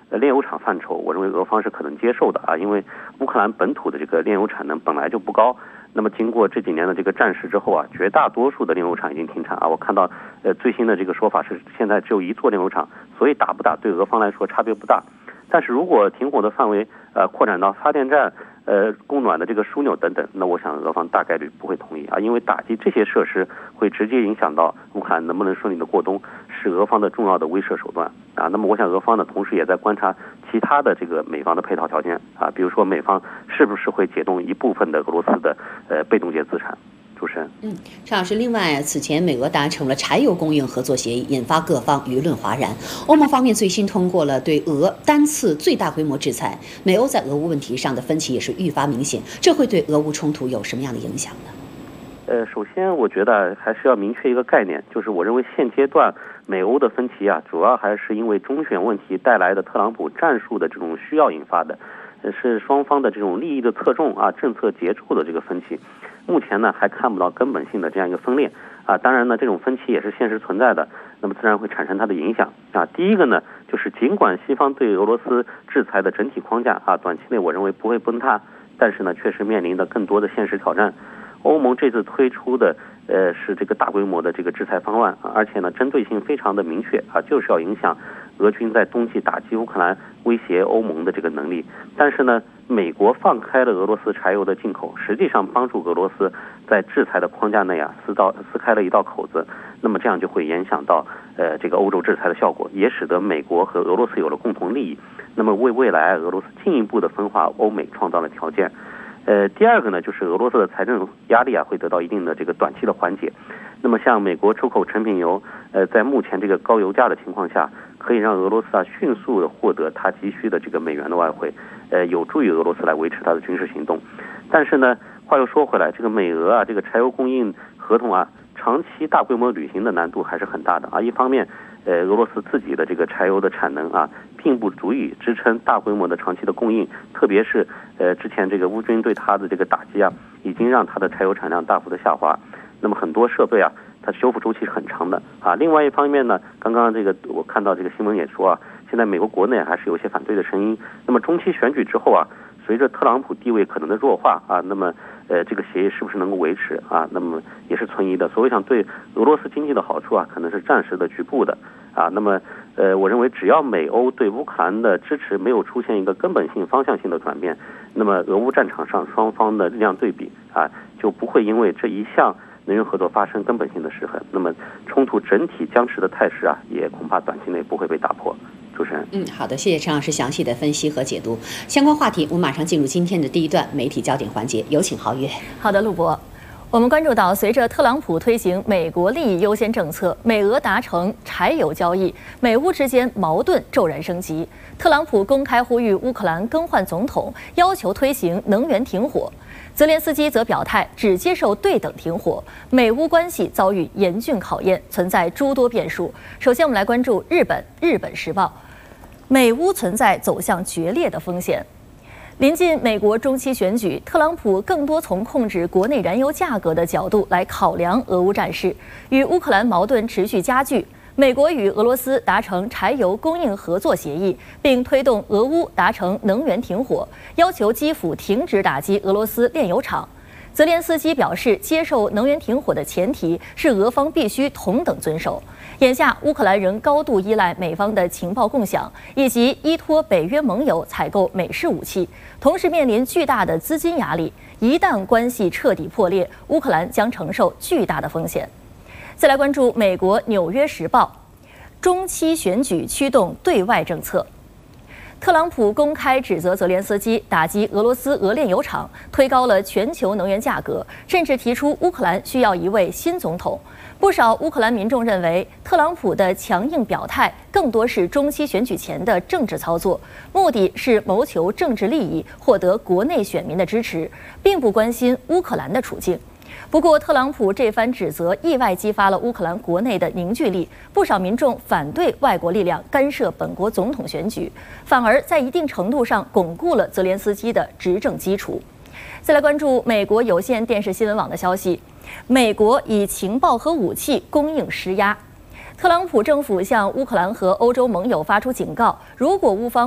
炼油厂范畴，我认为俄方是可能接受的啊，因为乌克兰本土的这个炼油产能本来就不高。那么经过这几年的这个战事之后啊，绝大多数的炼油厂已经停产啊。我看到最新的这个说法是，现在只有一座炼油厂，所以打不打对俄方来说差别不大。但是如果停火的范围扩展到发电站、供暖的这个枢纽等等，那我想俄方大概率不会同意啊，因为打击这些设施会直接影响到乌克兰能不能顺利的过冬，是俄方的重要的威慑手段啊。那么我想俄方呢，同时也在观察其他的这个美方的配套条件啊，比如说美方是不是会解冻一部分的俄罗斯的被冻结资产。主持人， 陈老师，另外，此前美俄达成了柴油供应合作协议，引发各方舆论哗然。欧盟方面最新通过了对俄单次最大规模制裁，美欧在俄乌问题上的分歧也是愈发明显，这会对俄乌冲突有什么样的影响呢？ 首先我觉得还是要明确一个概念，就是我认为现阶段美欧的分歧啊，主要还是因为中选问题带来的特朗普战术的这种需要引发的，是双方的这种利益的侧重啊，政策节奏的这个分歧。目前呢还看不到根本性的这样一个分裂啊，当然呢这种分歧也是现实存在的，那么自然会产生它的影响啊。第一个呢，就是尽管西方对俄罗斯制裁的整体框架啊，短期内我认为不会崩塌，但是呢确实面临的更多的现实挑战。欧盟这次推出的是这个大规模的这个制裁方案啊，而且呢针对性非常的明确啊，就是要影响俄军在冬季打击乌克兰威胁欧盟的这个能力。但是呢，美国放开了俄罗斯柴油的进口，实际上帮助俄罗斯在制裁的框架内啊撕开了一道口子。那么这样就会影响到这个欧洲制裁的效果，也使得美国和俄罗斯有了共同利益，那么为未来俄罗斯进一步的分化欧美创造了条件。第二个呢，就是俄罗斯的财政压力啊会得到一定的这个短期的缓解。那么像美国出口成品油，在目前这个高油价的情况下，可以让俄罗斯啊迅速的获得它急需的这个美元的外汇，有助于俄罗斯来维持它的军事行动。但是呢，话又说回来，这个美俄啊这个柴油供应合同啊，长期大规模履行的难度还是很大的啊。一方面，俄罗斯自己的这个柴油的产能啊，并不足以支撑大规模的长期的供应，特别是之前这个乌军对它的这个打击啊，已经让它的柴油产量大幅的下滑。那么很多设备啊，它修复周期是很长的啊。另外一方面呢，刚刚这个我看到这个新闻也说啊，现在美国国内还是有些反对的声音。那么中期选举之后啊，随着特朗普地位可能的弱化啊，那么这个协议是不是能够维持啊？那么也是存疑的。所以想对俄罗斯经济的好处啊，可能是暂时的局部的啊。那么我认为只要美欧对乌克兰的支持没有出现一个根本性方向性的转变，那么俄乌战场上双方的力量对比啊，就不会因为这一项能源合作发生根本性的失衡，那么冲突整体僵持的态势啊，也恐怕短期内不会被打破。主持人， 好的，谢谢陈老师详细的分析和解读。相关话题，我们马上进入今天的第一段媒体焦点环节，有请郝月。 好的，陆博。我们关注到，随着特朗普推行美国利益优先政策，美俄达成柴油交易，美乌之间矛盾骤然升级。特朗普公开呼吁乌克兰更换总统，要求推行能源停火。泽连斯基则表态只接受对等停火，美乌关系遭遇严峻考验，存在诸多变数。首先，我们来关注日本《时报》，美乌存在走向决裂的风险。临近美国中期选举，特朗普更多从控制国内燃油价格的角度来考量俄乌战事。与乌克兰矛盾持续加剧，美国与俄罗斯达成柴油供应合作协议，并推动俄乌达成能源停火，要求基辅停止打击俄罗斯炼油厂。泽连斯基表示，接受能源停火的前提是俄方必须同等遵守。眼下，乌克兰仍高度依赖美方的情报共享，以及依托北约盟友采购美式武器，同时面临巨大的资金压力。一旦关系彻底破裂，乌克兰将承受巨大的风险。再来关注美国《纽约时报》，中期选举驱动对外政策。特朗普公开指责泽连斯基打击俄罗斯俄炼油厂，推高了全球能源价格，甚至提出乌克兰需要一位新总统。不少乌克兰民众认为，特朗普的强硬表态更多是中期选举前的政治操作，目的是谋求政治利益，获得国内选民的支持，并不关心乌克兰的处境。不过，特朗普这番指责意外激发了乌克兰国内的凝聚力，不少民众反对外国力量干涉本国总统选举，反而在一定程度上巩固了泽连斯基的执政基础。再来关注美国有线电视新闻网的消息，美国以情报和武器供应施压。特朗普政府向乌克兰和欧洲盟友发出警告，如果乌方